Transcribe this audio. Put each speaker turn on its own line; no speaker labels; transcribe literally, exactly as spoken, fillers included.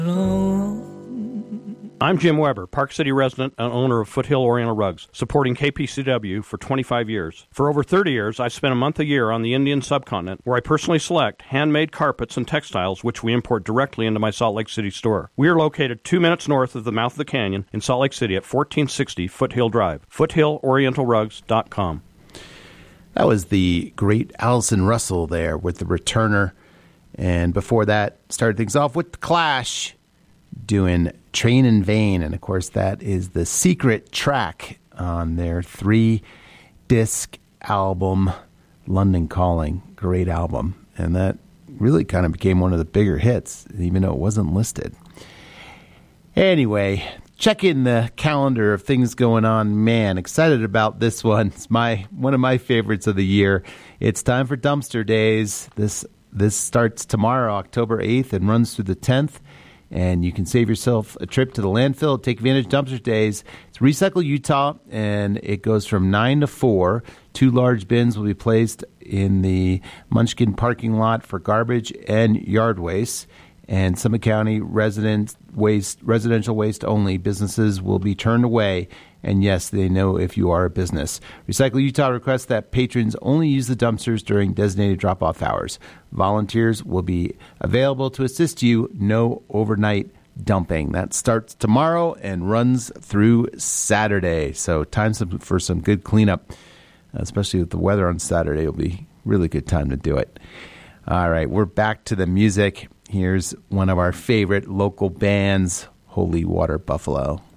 I'm Jim Weber, Park City resident and owner of Foothill Oriental Rugs, supporting K P C W for twenty-five years. For over thirty years, I've spent a month a year on the Indian subcontinent, where I personally select handmade carpets and textiles, which we import directly into my Salt Lake City store. We are located two minutes north of the mouth of the canyon in Salt Lake City at fourteen sixty Foothill Drive. foothill oriental rugs dot com.
That was the great Allison Russell there with The Returner. And before that, started things off with The Clash doing Train in Vain. And, of course, that is the secret track on their three-disc album, London Calling. Great album. And that really kind of became one of the bigger hits, even though it wasn't listed. Anyway, check in the calendar of things going on. Man, excited about this one. It's my one of my favorites of the year. It's time for Dumpster Days. This this starts tomorrow, October eighth, and runs through the tenth. And you can save yourself a trip to the landfill. Take advantage of Dumpster Days. It's Recycle Utah, and it goes from nine to four. Two large bins will be placed in the Munchkin parking lot for garbage and yard waste. And Summit County resident waste, residential waste only businesses will be turned away. And yes, they know if you are a business. Recycle Utah requests that patrons only use the dumpsters during designated drop-off hours. Volunteers will be available to assist you. No overnight dumping. That starts tomorrow and runs through Saturday. So time for some good cleanup, especially with the weather on Saturday. It'll be a really good time to do it. All right, we're back to the music. Here's one of our favorite local bands, Holy Water Buffalo.